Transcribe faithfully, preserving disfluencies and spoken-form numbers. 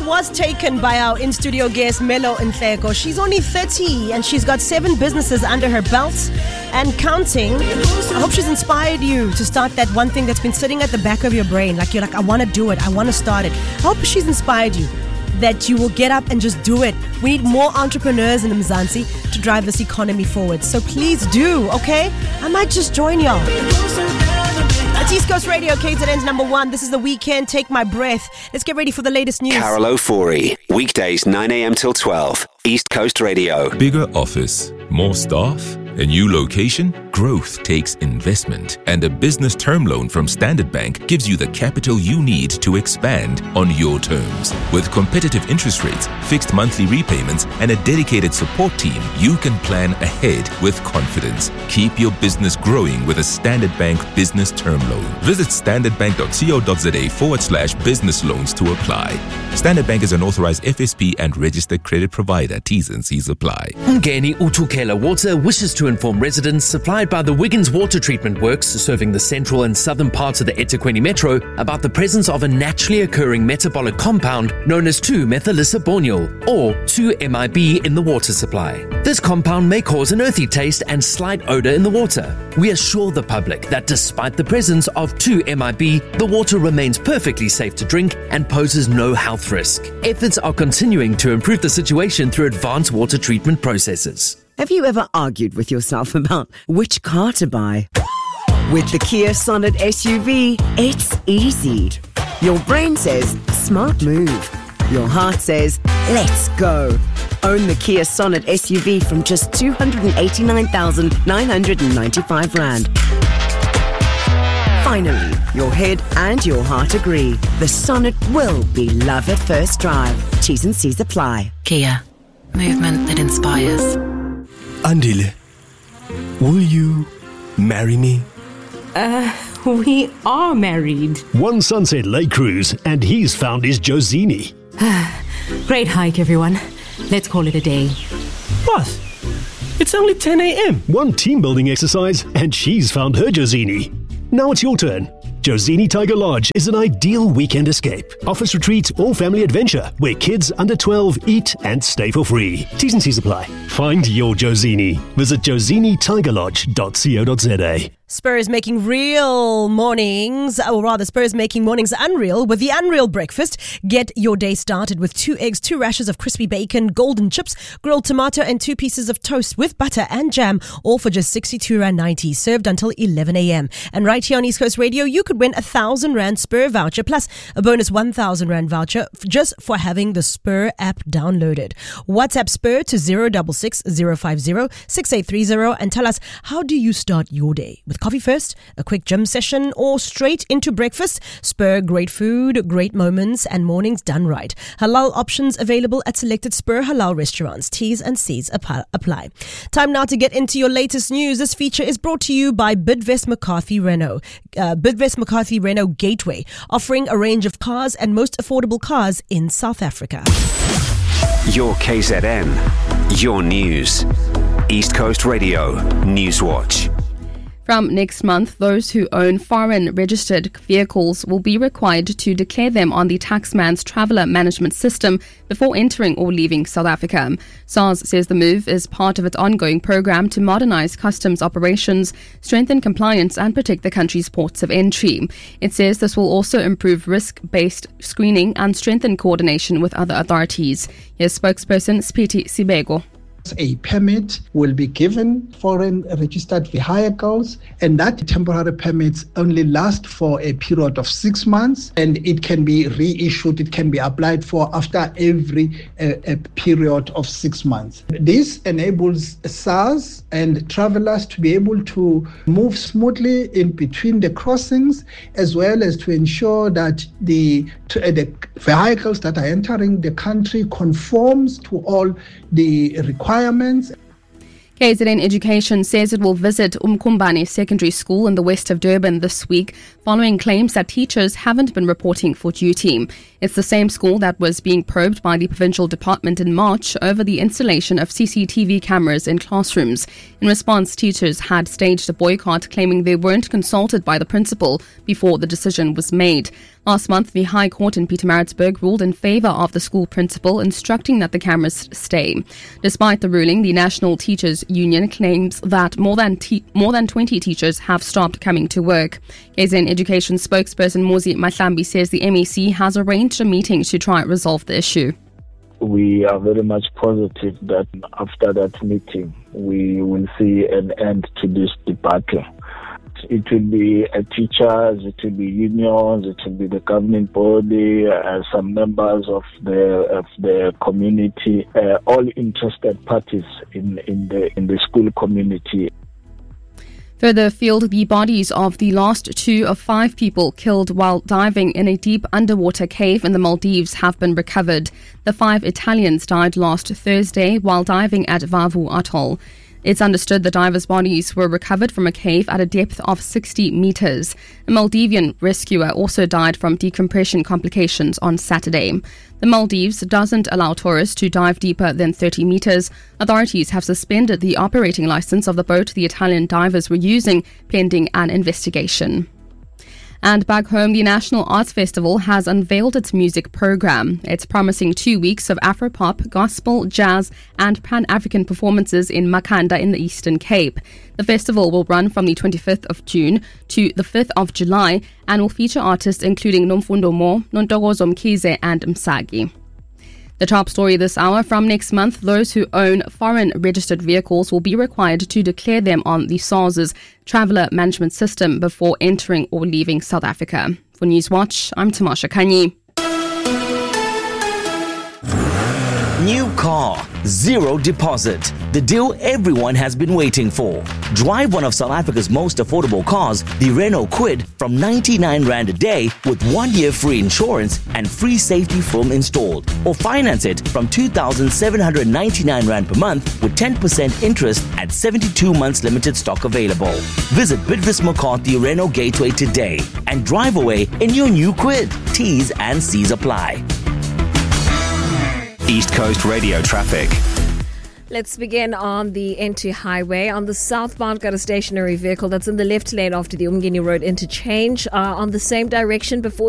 was taken by our in-studio guest, Melo Nhleko. She's only thirty and she's got seven businesses under her belt and counting. I hope she's inspired you to start that one thing that's been sitting at the back of your brain. Like you're like, I want to do it. I want to start it. I hope she's inspired you that you will get up and just do it. We need more entrepreneurs in Mzansi to drive this economy forward. So please do, okay? I might just join y'all. It's East Coast Radio, K Z N's number one. This is The Weekend. Take my breath. Let's get ready for the latest news. Carol Ofori, weekdays nine a.m. till twelve. East Coast Radio. Bigger office, more staff, a new location? Growth takes investment, and a business term loan from Standard Bank gives you the capital you need to expand on your terms. With competitive interest rates, fixed monthly repayments, and a dedicated support team, you can plan ahead with confidence. Keep your business growing with a Standard Bank business term loan. Visit standardbank.co.za forward slash business loans to apply. Standard Bank is an authorized F S P and registered credit provider. T's and C's apply. Umgeni Utukela Water wishes to inform residents supplied by the Wiggins Water Treatment Works serving the central and southern parts of the eThekwini Metro about the presence of a naturally occurring metabolic compound known as two methylisibonyl or two M I B in the water supply. This compound may cause an earthy taste and slight odor in the water. We assure the public that despite the presence of two M I B, the water remains perfectly safe to drink and poses no health risk. Efforts are continuing to improve the situation through advanced water treatment processes. Have you ever argued with yourself about which car to buy? With the Kia Sonet S U V, it's easy. Your brain says, smart move. Your heart says, let's go. Own the Kia Sonet S U V from just two hundred eighty-nine thousand nine hundred ninety-five rand. Finally, your head and your heart agree. The Sonet will be love at first drive. T's and C's apply. Kia, movement that inspires. Andile, will you marry me? Uh, we are married. One Sunset Lake cruise, and he's found his Josini. Great hike, everyone. Let's call it a day. What? It's only ten a.m. One team building exercise, and she's found her Josini. Now it's your turn. Josini Tiger Lodge is an ideal weekend escape. Office retreat or family adventure where kids under twelve eat and stay for free. T's and C's apply. Find your Josini. Visit josini tiger lodge dot co dot za. Spur is making real mornings, or rather Spur is making mornings unreal with the Unreal Breakfast. Get your day started with two eggs, two rashers of crispy bacon, golden chips, grilled tomato and two pieces of toast with butter and jam, all for just sixty-two rand ninety, served until eleven a.m. And right here on East Coast Radio, you could win a one thousand rand Spur voucher plus a bonus one thousand rand voucher just for having the Spur app downloaded. WhatsApp Spur to zero six six zero five zero six eight three zero and tell us, how do you start your day? With coffee first, a quick gym session, or straight into breakfast? Spur, great food, great moments, and mornings done right. Halal options available at selected Spur Halal restaurants. T's and C's apply. Time now to get into your latest news. This feature is brought to you by Bidvest McCarthy Renault. Uh, Bidvest McCarthy Renault Gateway, offering a range of cars and most affordable cars in South Africa. Your K Z N, your news. East Coast Radio, Newswatch. From next month, those who own foreign registered vehicles will be required to declare them on the Taxman's Traveller Management System before entering or leaving South Africa. SARS says the move is part of its ongoing program to modernise customs operations, strengthen compliance and protect the country's ports of entry. It says this will also improve risk-based screening and strengthen coordination with other authorities. Here's spokesperson Spiti Sibego. A permit will be given for registered vehicles, and that temporary permits only last for a period of six months, and it can be reissued, it can be applied for after every uh, a period of six months. This enables SARS and travelers to be able to move smoothly in between the crossings, as well as to ensure that the, to, uh, the vehicles that are entering the country conforms to all the requirements. K Z N Education says it will visit Umkumbani Secondary School in the west of Durban this week, following claims that teachers haven't been reporting for duty. It's the same school that was being probed by the provincial department in March over the installation of C C T V cameras in classrooms. In response, teachers had staged a boycott, claiming they weren't consulted by the principal before the decision was made. Last month, the High Court in Pietermaritzburg ruled in favour of the school principal, instructing that the cameras stay. Despite the ruling, the National Teachers Union claims that more than te- more than twenty teachers have stopped coming to work. K Z N Education spokesperson Mozi Mahlambi says the M A C has arranged a meeting to try and resolve the issue. We are very much positive that after that meeting, we will see an end to this debate. It will be uh, teachers, it will be unions, it will be the governing body, uh, some members of the of the community, uh, all interested parties in, in the in the school community. Further afield, the bodies of the last two of five people killed while diving in a deep underwater cave in the Maldives have been recovered. The five Italians died last Thursday while diving at Vavu Atoll. It's understood the divers' bodies were recovered from a cave at a depth of sixty meters. A Maldivian rescuer also died from decompression complications on Saturday. The Maldives doesn't allow tourists to dive deeper than thirty meters. Authorities have suspended the operating license of the boat the Italian divers were using, pending an investigation. And back home, the National Arts Festival has unveiled its music program. It's promising two weeks of Afropop, gospel, jazz and Pan-African performances in Makhanda in the Eastern Cape. The festival will run from the twenty-fifth of June to the fifth of July and will feature artists including Nomfundo Mo, Nontokozo Mkhize and Msagi. The top story this hour: from next month, those who own foreign registered vehicles will be required to declare them on the SARS's Traveller Management System before entering or leaving South Africa. For Newswatch, I'm Tamasha Kanyi. New car, zero deposit. The deal everyone has been waiting for. Drive one of South Africa's most affordable cars, the Renault Kwid, from ninety-nine rand a day with one year free insurance and free safety film installed. Or finance it from two thousand seven hundred ninety-nine rand per month with ten percent interest at seventy-two months limited stock available. Visit Bidvis McCarthy Renault Gateway today and drive away in your new Kwid. T's and C's apply. East Coast Radio traffic. Let's begin on the N two highway. On the southbound, got a stationary vehicle that's in the left lane after the Umgeni Road interchange. Uh, on the same direction before